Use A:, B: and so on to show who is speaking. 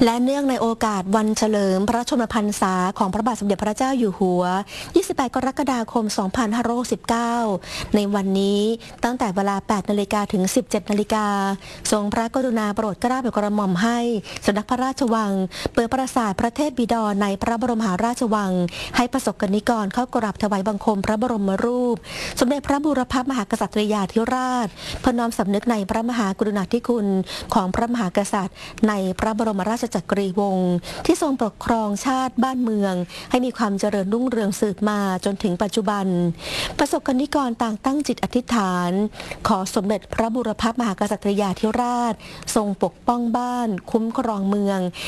A: และเนื่องในโอกาสวันเฉลิมพระชนมพรรษาของพระบาทสมเด็จพระเจ้าอยู่หัว 28 กรกฎาคม 2569 ในวันนี้ตั้งแต่เวลา 8 นาฬิกาถึง 17 นาฬิกาทรงพระกรุณาโปรดเกล้าโปรดกระหม่อมให้สำนักพระราชวังเปิดปราสาทพระเทพบิดรในพระบรมมหาราชวังให้ประสบกนิกรเข้ากราบถวายบังคมพระบรมรูปสมเด็จพระบูรพมหากษัตริยาธิราชเพื่อน้อมสำนึกในพระมหากรุณาธิคุณของพระมหากษัตริย์ในพระบรมราชจักรีวงศ์ที่ทรงปกครองชาติบ้านเมืองให้มีความเจริญรุ่งเรืองสืบมาจนถึงปัจจุบันประสบกนิกรต่างตั้งจิตอธิษฐานขอสมเด็จพระบูรพมหากษัตริยาธิราชทรงปกป้องบ้านคุ้มครองเมือง